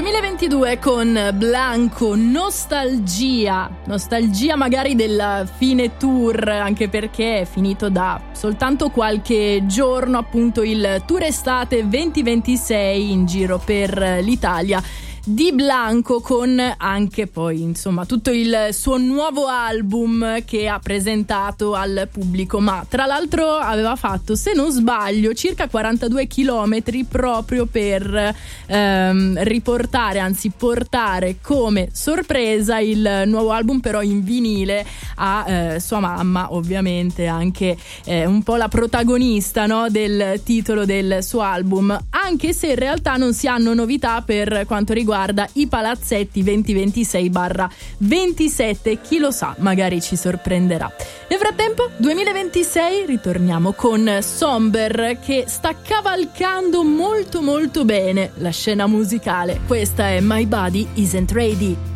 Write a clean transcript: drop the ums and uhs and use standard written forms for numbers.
2022 con Blanco, nostalgia magari del fine tour, anche perché è finito da soltanto qualche giorno appunto il tour estate 2026 in giro per l'Italia di Blanco, con anche poi insomma tutto il suo nuovo album che ha presentato al pubblico, ma tra l'altro aveva fatto, se non sbaglio, circa 42 chilometri proprio per riportare, anzi portare come sorpresa il nuovo album, però in vinile, a sua mamma, ovviamente anche un po' la protagonista, no, del titolo del suo album, anche se in realtà non si hanno novità per quanto riguarda i palazzetti 2026/27, chi lo sa, magari ci sorprenderà. Nel frattempo 2026 ritorniamo con Somber, che sta cavalcando molto molto bene la scena musicale. Questa è My Body Isn't Ready.